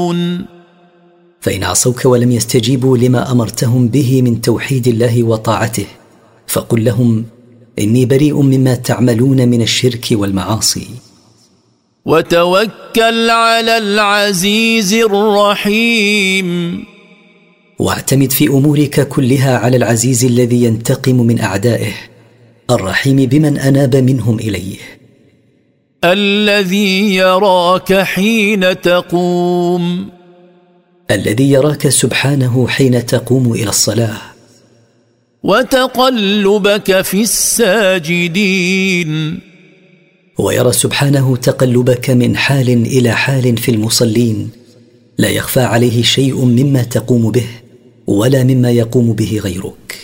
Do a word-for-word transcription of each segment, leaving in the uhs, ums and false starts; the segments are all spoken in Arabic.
فإن عصوك ولم يستجيبوا لما أمرتهم به من توحيد الله وطاعته فقل لهم إني بريء مما تعملون من الشرك والمعاصي. وتوكل على العزيز الرحيم. واعتمد في أمورك كلها على العزيز الذي ينتقم من أعدائه الرحيم بمن أناب منهم إليه. الذي يراك حين تقوم. الذي يراك سبحانه حين تقوم إلى الصلاة. وتقلبك في الساجدين. ويرى سبحانه تقلبك من حال إلى حال في المصلين لا يخفى عليه شيء مما تقوم به ولا مما يقوم به غيرك.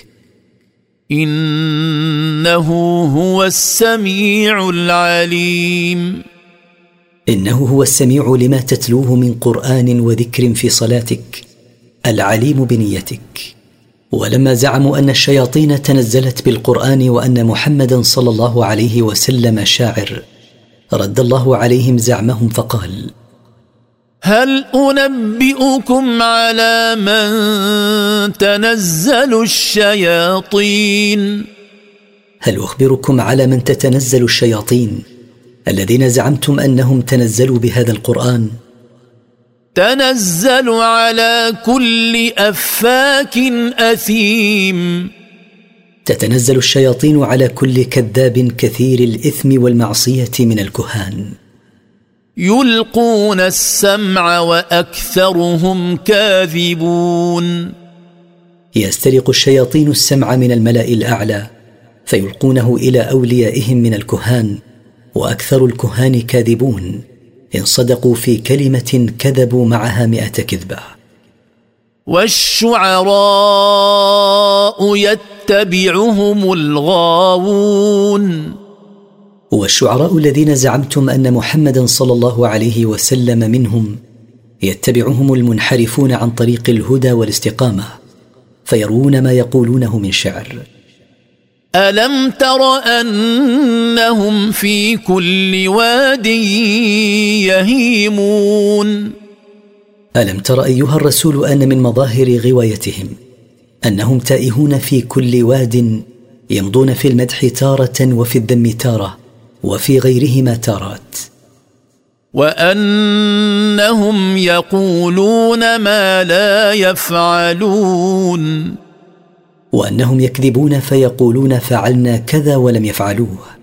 إنه هو السميع العليم. إنه هو السميع لما تتلوه من قرآن وذكر في صلاتك العليم بنيتك. ولما زعموا أن الشياطين تنزلت بالقرآن وأن محمدا صلى الله عليه وسلم شاعر رد الله عليهم زعمهم فقال: هل أنبئكم على من تنزل الشياطين؟ هل أخبركم على من تتنزل الشياطين الذين زعمتم أنهم تنزلوا بهذا القرآن؟ تنزل على كل أفاك أثيم. تتنزل الشياطين على كل كذاب كثير الإثم والمعصية من الكهان. يلقون السمع وأكثرهم كاذبون. يسترق الشياطين السمع من الملأ الأعلى فيلقونه إلى أوليائهم من الكهان وأكثر الكهان كاذبون. إن صدقوا في كلمة كذبوا معها مئة كذبة. والشعراء يتبعهم الغاوون. والشعراء الذين زعمتم أن محمدا صلى الله عليه وسلم منهم يتبعهم المنحرفون عن طريق الهدى والاستقامة فيروون ما يقولونه من شعر. ألم تر أنهم في كل واد يهيمون. ألم تر أيها الرسول أن من مظاهر غوايتهم أنهم تائهون في كل واد يمضون في المدح تارة وفي الذم تارة وفي غيرهما تارات. وأنهم يقولون ما لا يفعلون. وأنهم يكذبون فيقولون فعلنا كذا ولم يفعلوه.